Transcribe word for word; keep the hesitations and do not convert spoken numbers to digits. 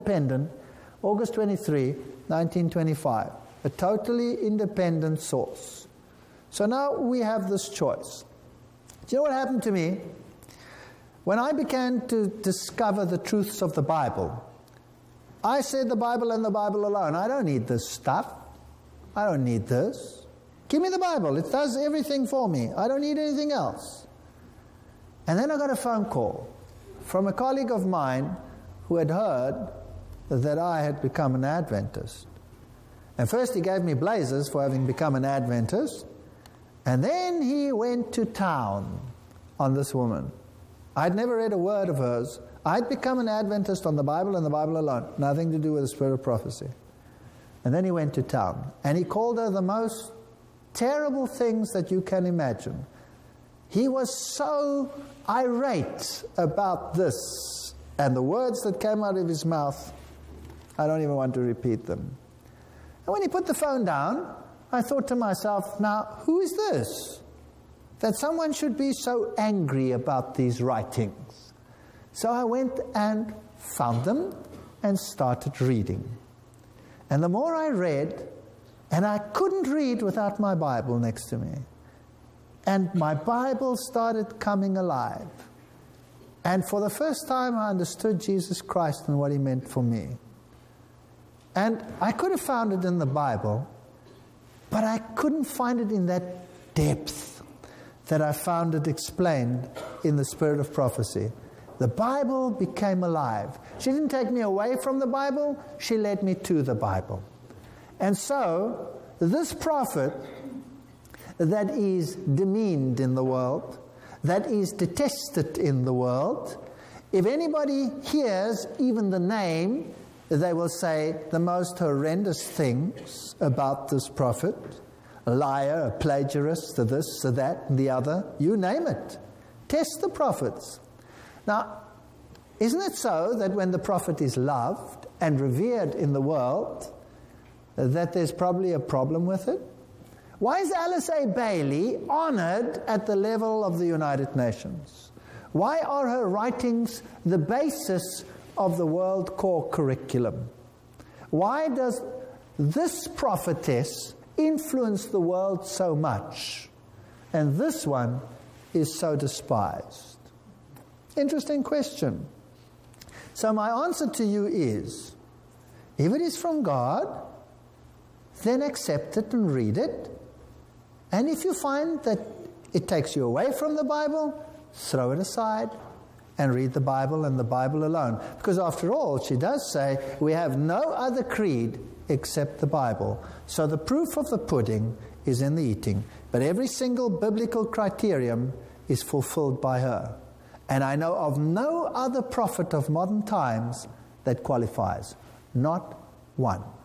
independent, August twenty-third, nineteen twenty-five. A totally independent source. So now we have this choice. Do you know what happened to me? When I began to discover the truths of the Bible, I said the Bible and the Bible alone. I don't need this stuff. I don't need this. Give me the Bible. It does everything for me. I don't need anything else. And then I got a phone call from a colleague of mine who had heard that I had become an Adventist. And first he gave me blazes for having become an Adventist. And then he went to town on this woman. I'd never read a word of hers. I'd become an Adventist on the Bible and the Bible alone. Nothing to do with the spirit of prophecy. And then he went to town. And he called her the most terrible things that you can imagine. He was so irate about this. And the words that came out of his mouth, I don't even want to repeat them. And when he put the phone down, I thought to myself, now, who is this? That someone should be so angry about these writings. So I went and found them and started reading. And the more I read, and I couldn't read without my Bible next to me. And my Bible started coming alive. And for the first time, I understood Jesus Christ and what He meant for me. And I could have found it in the Bible, but I couldn't find it in that depth that I found it explained in the spirit of prophecy. The Bible became alive. She didn't take me away from the Bible, she led me to the Bible. And so, this prophet that is demeaned in the world, that is detested in the world, if anybody hears even the name, they will say the most horrendous things about this prophet. A liar, a plagiarist, a this, a that, and the other. You name it. Test the prophets. Now, isn't it so that when the prophet is loved and revered in the world, that there's probably a problem with it? Why is Alice A. Bailey honored at the level of the United Nations? Why are her writings the basis of the World Core Curriculum? Why does this prophetess influence the world so much, and this one is so despised? Interesting question. So my answer to you is, if it is from God, then accept it and read it. And if you find that it takes you away from the Bible, throw it aside and read the Bible and the Bible alone. Because after all, she does say, we have no other creed except the Bible. So the proof of the pudding is in the eating. But every single biblical criterion is fulfilled by her. And I know of no other prophet of modern times that qualifies. Not one.